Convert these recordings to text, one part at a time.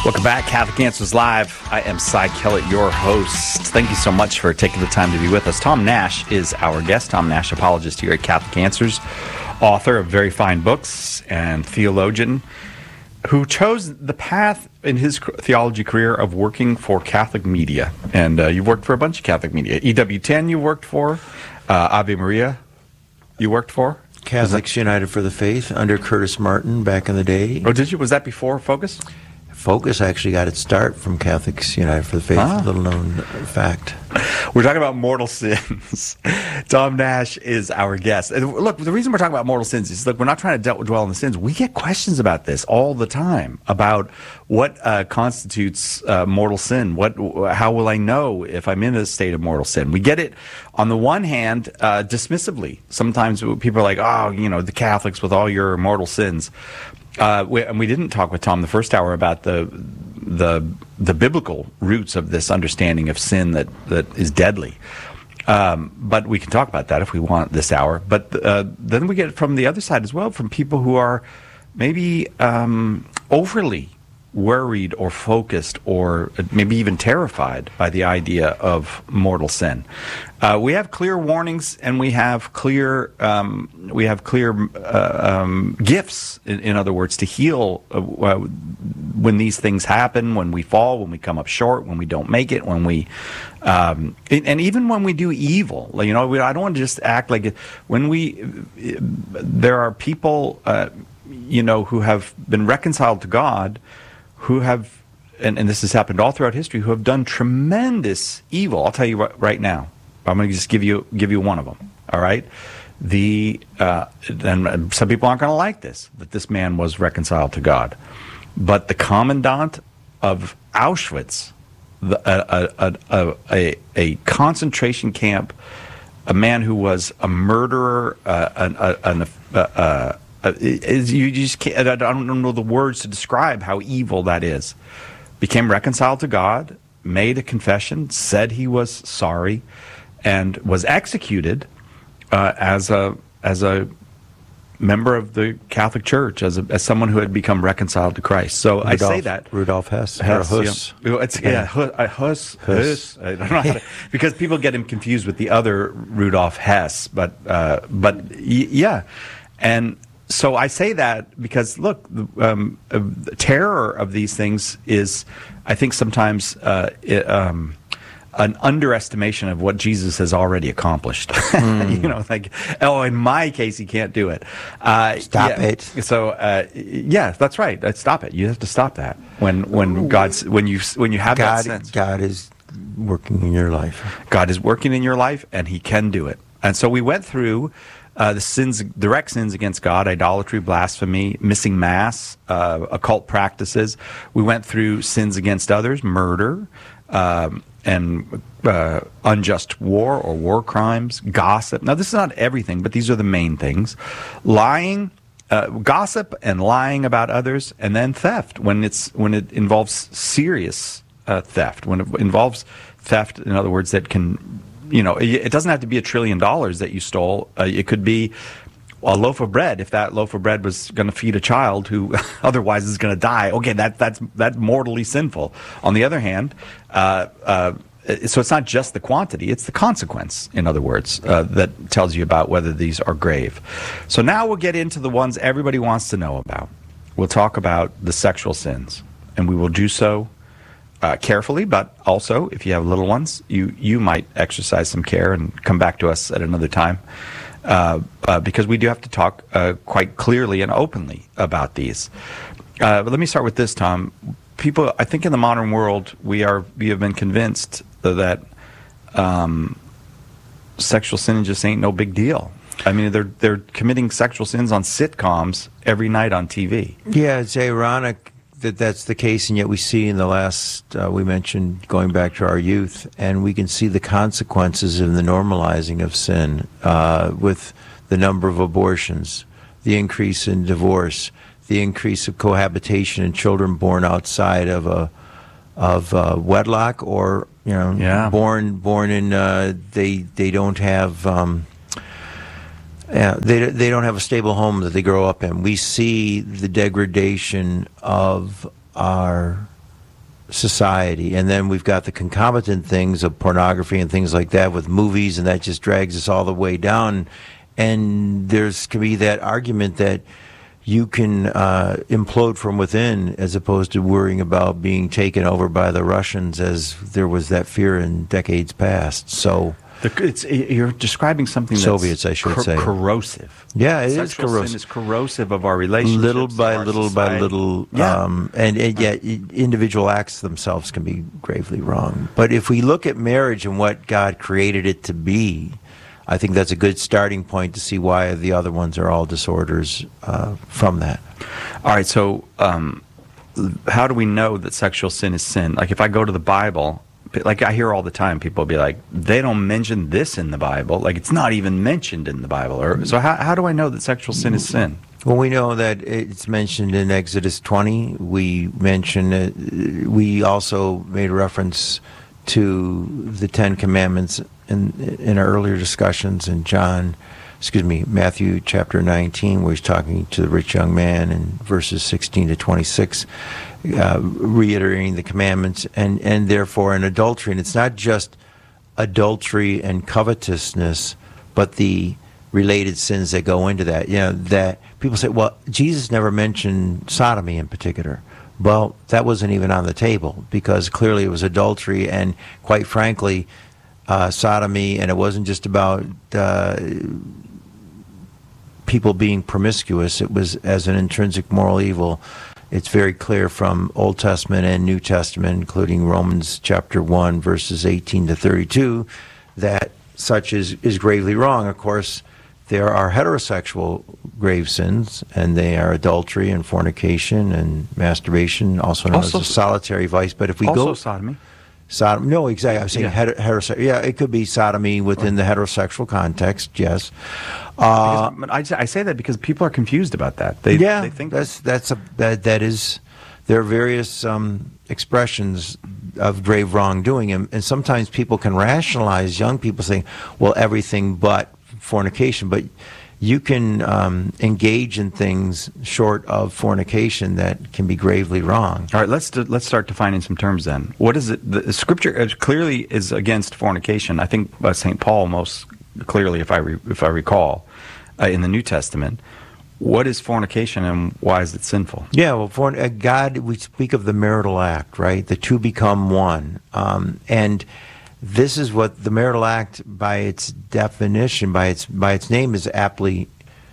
Welcome back, Catholic Answers Live. I am Cy Kellett, your host. Thank you so much for taking the time to be with us. Tom Nash is our guest. Tom Nash, apologist here at Catholic Answers, author of very fine books and theologian who chose the path in his theology career of working for Catholic media. And you've worked for a bunch of Catholic media. EWTN you worked for, Ave Maria you worked for. Catholics United for the Faith under Curtis Martin back in the day. Oh, did you? Was that before Focus? Focus actually got its start from Catholics United for the Faith, little known fact. We're talking about mortal sins. Tom Nash is our guest. And look, the reason we're talking about mortal sins is, look, we're not trying to dwell on the sins. We get questions about this all the time, about what constitutes mortal sin. How will I know if I'm in a state of mortal sin? We get it, on the one hand, dismissively. Sometimes people are like, oh, the Catholics with all your mortal sins. And we didn't talk with Tom the first hour about the biblical roots of this understanding of sin that is deadly. But we can talk about that if we want this hour. But then we get it from the other side as well, from people who are maybe overly worried or focused or maybe even terrified by the idea of mortal sin. We have clear warnings, and we have clear gifts, in other words, to heal when these things happen, when we fall, when we come up short, when we don't make it, when we and even when we do evil. I don't want to just act like it. When there are people who have been reconciled to God, who have, and this has happened all throughout history, who have done tremendous evil. I'll tell you right now. I'm going to just give you one of them. All right, and some people aren't going to like this, that this man was reconciled to God, but the commandant of Auschwitz, a concentration camp, a man who was a murderer, you just can't, I don't know the words to describe how evil that is. Became reconciled to God, made a confession, said he was sorry, and was executed as a member of the Catholic Church, as someone who had become reconciled to Christ. So I say that Rudolf Hess. Hus. Hus. I don't know how to, because people get him confused with the other Rudolf Hess, but yeah, and so I say that because, look, the terror of these things is, I think, sometimes an underestimation of what Jesus has already accomplished. In my case, he can't do it. Stop it. So, that's right. Stop it. You have to stop that when you have that sense. God is working in your life. God is working in your life, and he can do it. And so we went through the sins, direct sins against God: idolatry, blasphemy, missing mass, occult practices. We went through sins against others: murder, and unjust war or war crimes, gossip. Now, this is not everything, but these are the main things: lying, gossip, and lying about others, and then theft when it involves serious theft. When it involves theft, in other words, that can. It doesn't have to be $1 trillion that you stole. It could be a loaf of bread. If that loaf of bread was going to feed a child who otherwise is going to die, okay, that's mortally sinful. On the other hand, so it's not just the quantity; it's the consequence. In other words, that tells you about whether these are grave. So now we'll get into the ones everybody wants to know about. We'll talk about the sexual sins, and we will do so carefully, but also, if you have little ones, you might exercise some care and come back to us at another time, because we do have to talk quite clearly and openly about these. But let me start with this, Tom. People, I think in the modern world, we have been convinced that sexual sin just ain't no big deal. I mean, they're committing sexual sins on sitcoms every night on TV. Yeah, it's ironic that's the case, and yet we see in the last, we mentioned going back to our youth, and we can see the consequences of the normalizing of sin with the number of abortions, the increase in divorce, the increase of cohabitation and children born outside of wedlock, or born in they don't have. They don't have a stable home that they grow up in. We see the degradation of our society. And then we've got the concomitant things of pornography and things like that with movies, and that just drags us all the way down. And there's can be that argument that you can implode from within as opposed to worrying about being taken over by the Russians, as there was that fear in decades past. So you're describing something that's Soviets, I should say. corrosive. Yeah, it is Sexual corrosive. sin is corrosive of our relationships. Little by of our little society. by little, Yeah. and yet individual acts themselves can be gravely wrong. But if we look at marriage and what God created it to be, I think that's a good starting point to see why the other ones are all disorders from that. All right, so how do we know that sexual sin is sin? Like if I go to the Bible, like I hear all the time, people be like, they don't mention this in the Bible. Like it's not even mentioned in the Bible. So how do I know that sexual sin is sin? Well, we know that it's mentioned in Exodus 20. We mentioned it. We also made reference to the Ten Commandments in our earlier discussions in Matthew chapter 19, where he's talking to the rich young man in verses 16 to 26, reiterating the commandments, and therefore in adultery. And it's not just adultery and covetousness, but the related sins that go into that. That people say, well, Jesus never mentioned sodomy in particular. Well, that wasn't even on the table, because clearly it was adultery, and quite frankly, sodomy, and it wasn't just about people being promiscuous. It was as an intrinsic moral evil. It's very clear from Old Testament and New Testament, including Romans chapter 1, verses 18 to 32, that such is gravely wrong. Of course, there are heterosexual grave sins, and they are adultery and fornication and masturbation, also known as a solitary vice. But if we also go... sodomy. Sodom, no, exactly. I was saying heterosexual. Yeah, it could be sodomy within the heterosexual context. Yes, But I say that because people are confused about that. They think that is. There are various expressions of grave wrongdoing, and sometimes people can rationalize young people saying, "Well, everything but fornication," but you can engage in things short of fornication that can be gravely wrong. All right, let's start defining some terms then. What is it? The Scripture clearly is against fornication. I think St. Paul most clearly, if I recall, in the New Testament. What is fornication and why is it sinful? Yeah, well, God, we speak of the marital act, right? The two become one, and this is what the marital act, by its definition, by its name, is aptly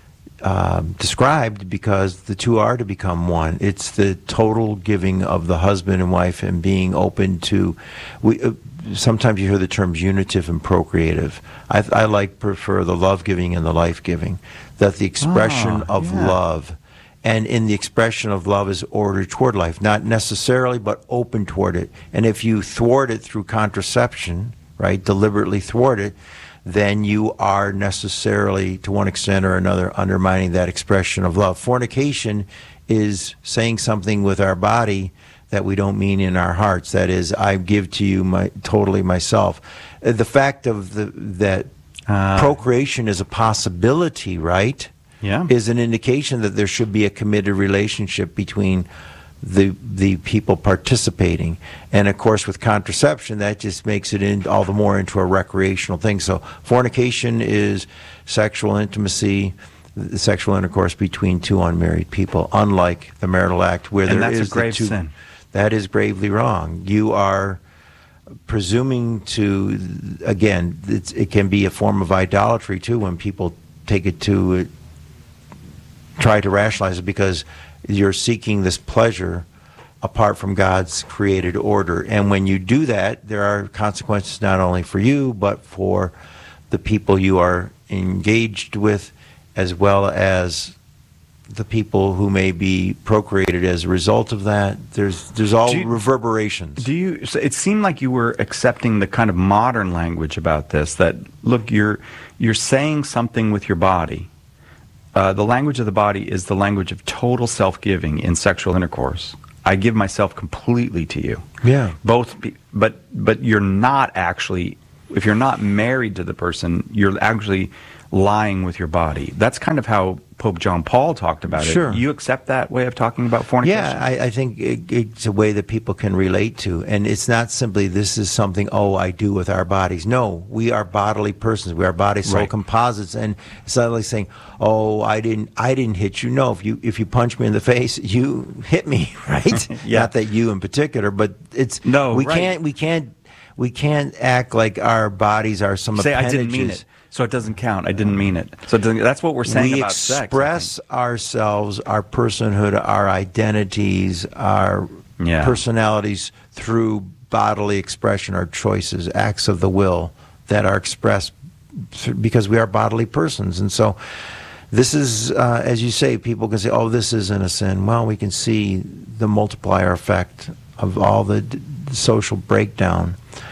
described, because the two are to become one. It's the total giving of the husband and wife and being open to. Sometimes you hear the terms unitive and procreative. I prefer the love giving and the life giving. That the expression of love. And in the expression of love is ordered toward life, not necessarily, but open toward it. And if you thwart it through contraception, right, deliberately thwart it, then you are necessarily, to one extent or another, undermining that expression of love. Fornication is saying something with our body that we don't mean in our hearts. That is, I give to you totally myself. The fact of that procreation is a possibility, right? Yeah. Is an indication that there should be a committed relationship between the people participating. And of course, with contraception, that just makes it all the more into a recreational thing. So fornication is sexual intimacy, sexual intercourse between two unmarried people, unlike the marital act, where there is a grave sin. That is gravely wrong. You are presuming to, again, it can be a form of idolatry too, when people take it to try to rationalize it, because you're seeking this pleasure apart from God's created order. And when you do that, there are consequences not only for you, but for the people you are engaged with, as well as the people who may be procreated as a result of that. There's all reverberations. So it seemed like you were accepting the kind of modern language about this, that, look, you're saying something with your body. The language of the body is the language of total self-giving in sexual intercourse. I give myself completely to you. Yeah. But you're not actually, if you're not married to the person, you're actually lying with your body. That's kind of how Pope John Paul talked about Sure. it. You accept that way of talking about fornication? Yeah, I think it's a way that people can relate to. And it's not simply this is something, I do with our bodies. No, we are bodily persons. We are body soul Right. composites. And it's not like saying, I didn't hit you. No, if you punch me in the face, you hit me, right? Yeah. Not that you in particular, but it's No, we right. we can't act like our bodies are some Say, appendages. I didn't mean it. So it doesn't count. I didn't mean it. So it doesn't, that's what we're saying We about sex. I express ourselves, our personhood, our identities, our Yeah. personalities through bodily expression, our choices, acts of the will that are expressed because we are bodily persons. And so this is, as you say, people can say, this isn't a sin. Well, we can see the multiplier effect of all the social breakdown.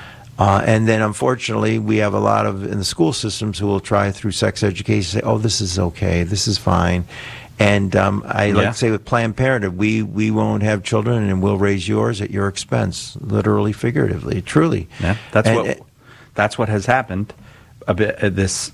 And then, unfortunately, we have a lot of in the school systems who will try through sex education say, this is okay, this is fine. And I like to say with Planned Parenthood, we won't have children and we'll raise yours at your expense, literally, figuratively, truly. Yeah, that's what has happened. A bit this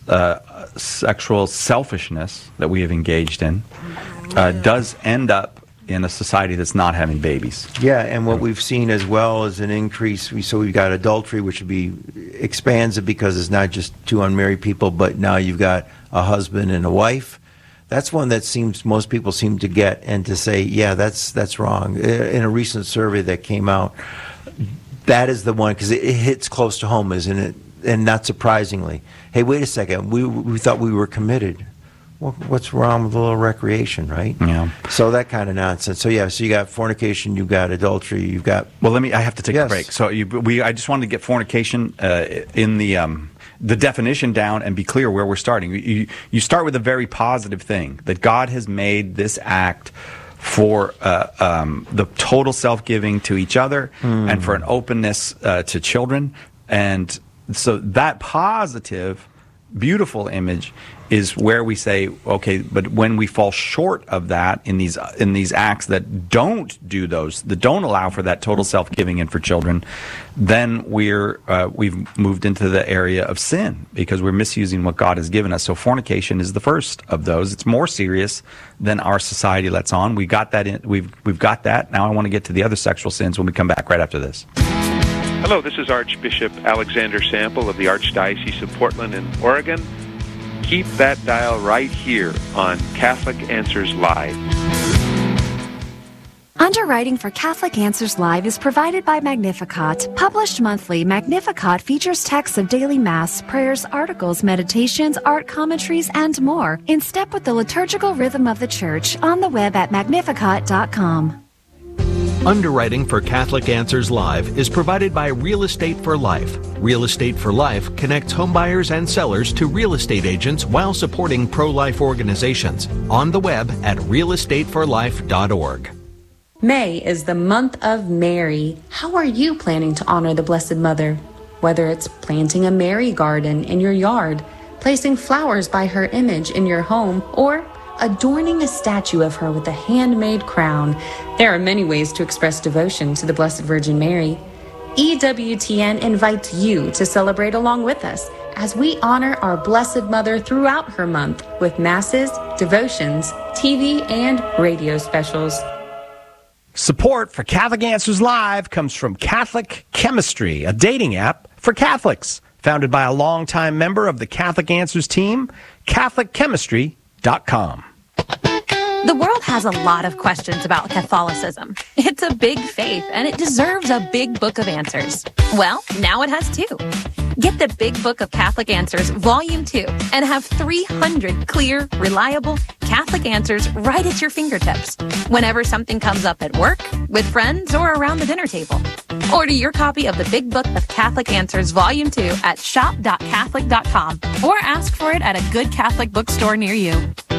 sexual selfishness that we have engaged in does end up in a society that's not having babies. Yeah, and what we've seen as well is an increase. We've got adultery, which expands it because it's not just two unmarried people, but now you've got a husband and a wife. That's one that most people seem to get and to say, yeah, that's wrong. In a recent survey that came out, that is the one, because it hits close to home, isn't it? And not surprisingly, hey, wait a second, we thought we were committed. Well, what's wrong with a little recreation, right? Yeah. So that kind of nonsense. So so you got fornication, you've got adultery, you've got. Well, I have to take a break. So I just wanted to get fornication in the definition down and be clear where we're starting. You start with a very positive thing, that God has made this act for the total self-giving to each other and for an openness to children. And so that positive, beautiful image is where we say, okay, but when we fall short of that in these acts that don't do those, that don't allow for that total self-giving and for children, then we've moved into the area of sin because we're misusing what God has given us. So fornication is the first of those. It's more serious than our society lets on. We got that we've got that. Now I want to get to the other sexual sins when we come back right after this. Hello, this is Archbishop Alexander Sample of the Archdiocese of Portland in Oregon. Keep that dial right here on Catholic Answers Live. Underwriting for Catholic Answers Live is provided by Magnificat. Published monthly, Magnificat features texts of daily Mass, prayers, articles, meditations, art commentaries, and more, in step with the liturgical rhythm of the Church, on the web at magnificat.com. Underwriting for Catholic Answers Live is provided by Real Estate for Life. Real Estate for Life connects homebuyers and sellers to real estate agents while supporting pro-life organizations. On the web at realestateforlife.org. May is the month of Mary. How are you planning to honor the Blessed Mother? Whether it's planting a Mary garden in your yard, placing flowers by her image in your home, or adorning a statue of her with a handmade crown, there are many ways to express devotion to the Blessed Virgin Mary. EWTN invites you to celebrate along with us as we honor our Blessed Mother throughout her month with masses, devotions, TV, and radio specials. Support for Catholic Answers Live comes from Catholic Chemistry, a dating app for Catholics, founded by a longtime member of the Catholic Answers team, CatholicChemistry.com. The world has a lot of questions about Catholicism. It's a big faith, and it deserves a big book of answers. Well, now it has two. Get the Big Book of Catholic Answers, Volume 2, and have 300 clear, reliable Catholic answers right at your fingertips whenever something comes up at work, with friends, or around the dinner table. Order your copy of the Big Book of Catholic Answers, Volume 2 at shop.catholic.com or ask for it at a good Catholic bookstore near you.